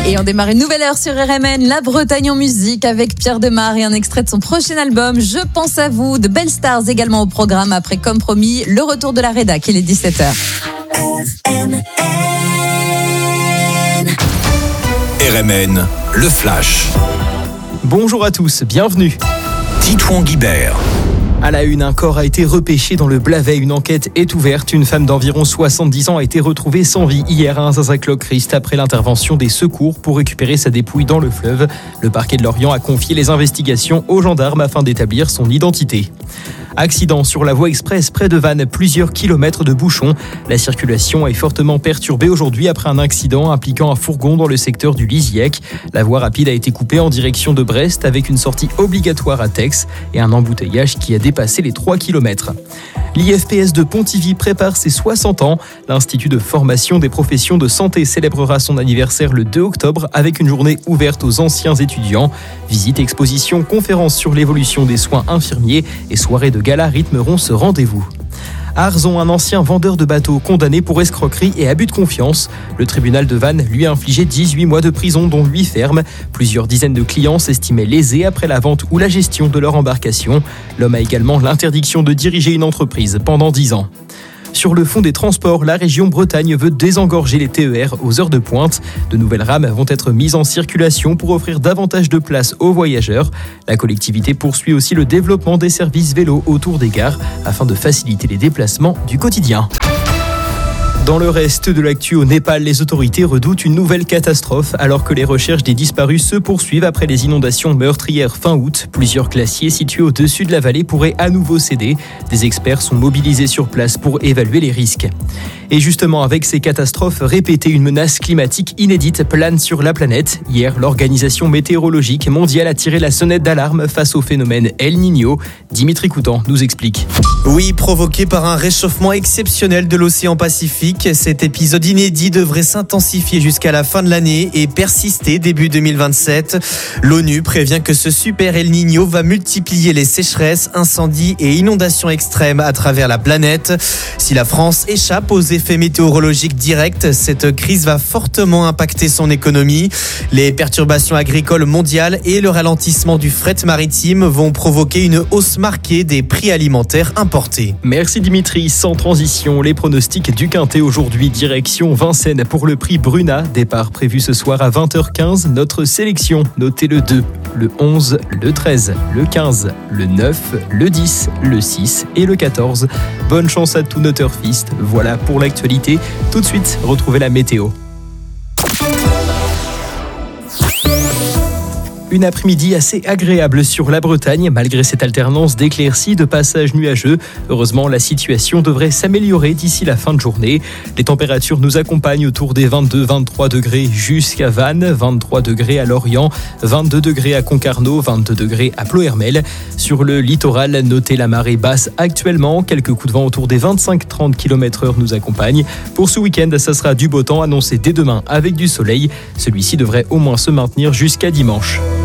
Et on démarre une nouvelle heure sur RMN, la Bretagne en musique avec Pierre Demar et un extrait de son prochain album, Je pense à vous, de belles stars également au programme après, comme promis, le retour de la rédac, il est 17h. RMN, le Flash. Bonjour à tous, bienvenue. Titouan Guibert. À la une, un corps a été repêché dans le Blavet. Une enquête est ouverte. Une femme d'environ 70 ans a été retrouvée sans vie hier à Saint-Cloc-Christ après l'intervention des secours pour récupérer sa dépouille dans le fleuve. Le parquet de Lorient a confié les investigations aux gendarmes afin d'établir son identité. Accident sur la voie express près de Vannes, plusieurs kilomètres de bouchons. La circulation est fortement perturbée aujourd'hui après un accident impliquant un fourgon dans le secteur du Lisiec. La voie rapide a été coupée en direction de Brest avec une sortie obligatoire à Tex et un embouteillage qui a dépassé les 3 km. L'IFPS de Pontivy prépare ses 60 ans. L'Institut de formation des professions de santé célébrera son anniversaire le 2 octobre avec une journée ouverte aux anciens étudiants. Visite, exposition, conférences sur l'évolution des soins infirmiers et soirées de gala rythmeront ce rendez-vous. À Arzon, un ancien vendeur de bateaux condamné pour escroquerie et abus de confiance. Le tribunal de Vannes lui a infligé 18 mois de prison, dont 8 fermes. Plusieurs dizaines de clients s'estimaient lésés après la vente ou la gestion de leur embarcation. L'homme a également l'interdiction de diriger une entreprise pendant 10 ans. Sur le fond des transports, la région Bretagne veut désengorger les TER aux heures de pointe. De nouvelles rames vont être mises en circulation pour offrir davantage de place aux voyageurs. La collectivité poursuit aussi le développement des services vélos autour des gares afin de faciliter les déplacements du quotidien. Dans le reste de l'actu au Népal, les autorités redoutent une nouvelle catastrophe alors que les recherches des disparus se poursuivent après les inondations meurtrières fin août. Plusieurs glaciers situés au-dessus de la vallée pourraient à nouveau céder. Des experts sont mobilisés sur place pour évaluer les risques. Et justement, avec ces catastrophes répétées, une menace climatique inédite plane sur la planète. Hier, l'Organisation météorologique mondiale a tiré la sonnette d'alarme face au phénomène El Niño. Dimitri Coutan nous explique. Oui, provoqué par un réchauffement exceptionnel de l'océan Pacifique, cet épisode inédit devrait s'intensifier jusqu'à la fin de l'année et persister début 2027. L'ONU prévient que ce super El Niño va multiplier les sécheresses, incendies et inondations extrêmes à travers la planète. Si la France échappe aux effets météorologiques directs, cette crise va fortement impacter son économie. Les perturbations agricoles mondiales et le ralentissement du fret maritime vont provoquer une hausse marquée des prix alimentaires importés. Merci Dimitri. Sans transition, les pronostics du Quintet aujourd'hui, direction Vincennes pour le prix Bruna. Départ prévu ce soir à 20h15. Notre sélection, notez le 2, le 11, le 13, le 15, le 9, le 10, le 6 et le 14. Bonne chance à tous nos turfistes. Voilà pour l'actualité. Tout de suite, retrouvez la météo. Une après-midi assez agréable sur la Bretagne, malgré cette alternance d'éclaircies, de passages nuageux. Heureusement, la situation devrait s'améliorer d'ici la fin de journée. Les températures nous accompagnent autour des 22-23 degrés jusqu'à Vannes, 23 degrés à Lorient, 22 degrés à Concarneau, 22 degrés à Ploërmel. Sur le littoral, notez la marée basse actuellement. Quelques coups de vent autour des 25-30 km/h nous accompagnent. Pour ce week-end, ça sera du beau temps annoncé dès demain avec du soleil. Celui-ci devrait au moins se maintenir jusqu'à dimanche.